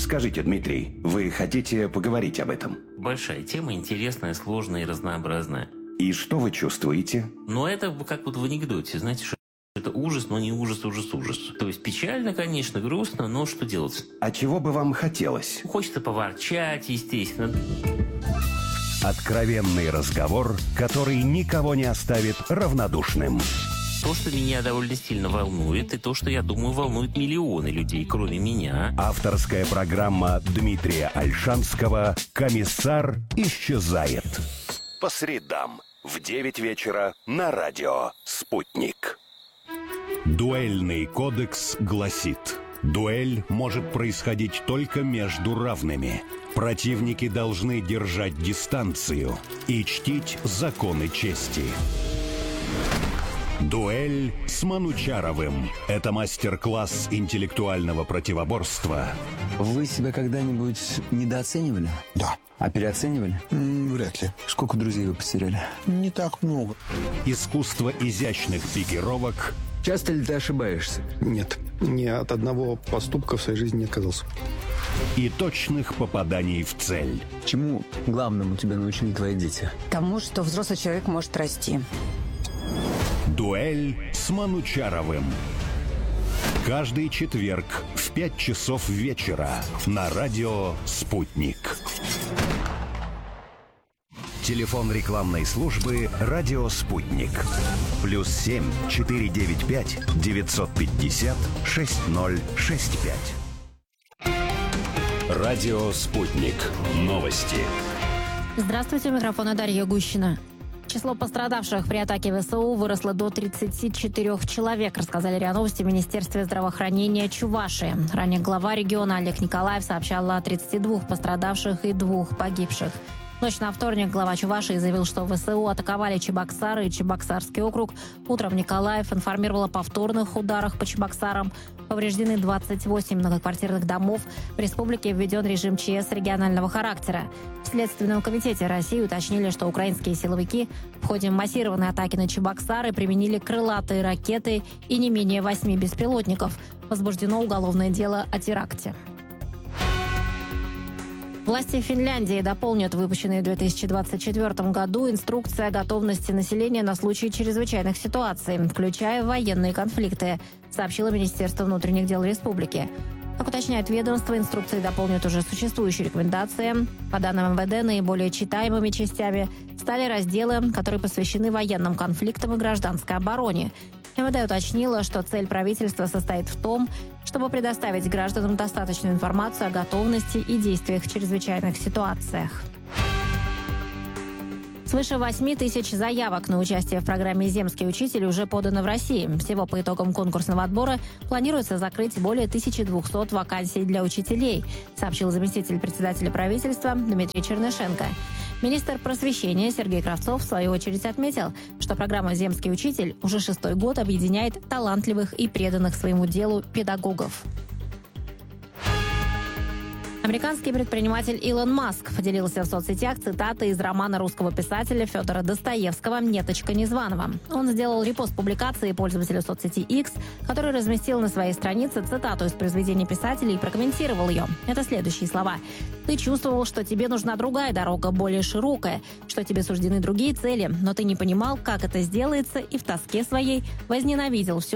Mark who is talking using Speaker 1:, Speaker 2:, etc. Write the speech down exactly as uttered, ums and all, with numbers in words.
Speaker 1: Скажите, Дмитрий, вы хотите поговорить об этом?
Speaker 2: Большая тема, интересная, сложная и разнообразная.
Speaker 1: И что вы чувствуете?
Speaker 2: Но это как вот в анекдоте, знаете, что это ужас, но не ужас, ужас, ужас. То есть печально, конечно, грустно, но что делать?
Speaker 1: А чего бы вам хотелось?
Speaker 2: Хочется поворчать, естественно.
Speaker 1: Откровенный разговор, который никого не оставит равнодушным.
Speaker 2: То, что меня довольно сильно волнует, и то, что, я думаю, волнует миллионы людей, кроме меня.
Speaker 1: Авторская программа Дмитрия Ольшанского «Комиссар исчезает». По средам в девять вечера на радио «Спутник». Дуэльный кодекс гласит: дуэль может происходить только между равными. Противники должны держать дистанцию и чтить законы чести. Дуэль с Манучаровым. Это мастер-класс интеллектуального противоборства.
Speaker 3: Вы себя когда-нибудь недооценивали?
Speaker 4: Да.
Speaker 3: А переоценивали?
Speaker 4: М, вряд ли.
Speaker 3: Сколько друзей вы потеряли?
Speaker 4: Не так много.
Speaker 1: Искусство изящных пикировок.
Speaker 3: Часто ли ты ошибаешься?
Speaker 4: Нет. Ни от одного поступка в своей жизни не отказался.
Speaker 1: И точных попаданий в цель.
Speaker 3: Чему главному тебя научили твои дети?
Speaker 5: Тому, что взрослый человек может расти.
Speaker 1: Дуэль с Манучаровым. Каждый четверг в пять часов вечера на радио «Спутник». Телефон рекламной службы «Радио Спутник». Плюс семь четыре девять пять девятьсот пятьдесят шесть ноль шесть пять. Радио «Спутник». Новости.
Speaker 6: Здравствуйте, у микрофона Дарья Гущина. Число пострадавших при атаке ВСУ выросло до тридцати четырёх человек, рассказали РИА Новости в Министерстве здравоохранения Чувашии. Ранее глава региона Олег Николаев сообщал о тридцати двух пострадавших и двух погибших. В ночь на вторник глава Чувашии заявил, что ВСУ атаковали Чебоксары и Чебоксарский округ. Утром Николаев информировал о повторных ударах по Чебоксарам. Повреждены двадцать восемь многоквартирных домов. В республике введен режим ЧС регионального характера. В Следственном комитете России уточнили, что украинские силовики в ходе массированной атаки на Чебоксары применили крылатые ракеты и не менее восьми беспилотников. Возбуждено уголовное дело о теракте. Власти Финляндии дополнят выпущенные в две тысячи двадцать четвёртом году инструкции о готовности населения на случай чрезвычайных ситуаций, включая военные конфликты, сообщило Министерство внутренних дел республики. Как уточняет ведомство, инструкции дополнят уже существующие рекомендации. По данным эм вэ дэ, наиболее читаемыми частями стали разделы, которые посвящены военным конфликтам и гражданской обороне. эм вэ дэ уточнило, что цель правительства состоит в том, чтобы предоставить гражданам достаточную информацию о готовности и действиях в чрезвычайных ситуациях. Свыше восьми тысяч заявок на участие в программе «Земский учитель» уже подано в России. Всего по итогам конкурсного отбора планируется закрыть более тысячи двухсот вакансий для учителей, сообщил заместитель председателя правительства Дмитрий Чернышенко. Министр просвещения Сергей Кравцов, в свою очередь, отметил, что программа «Земский учитель» уже шестой год объединяет талантливых и преданных своему делу педагогов. Американский предприниматель Илон Маск поделился в соцсетях цитатой из романа русского писателя Федора Достоевского «Неточка незваного». Он сделал репост публикации пользователя соцсети X, который разместил на своей странице цитату из произведения писателя и прокомментировал ее. Это следующие слова. «Ты чувствовал, что тебе нужна другая дорога, более широкая, что тебе суждены другие цели, но ты не понимал, как это сделается, и в тоске своей возненавидел все,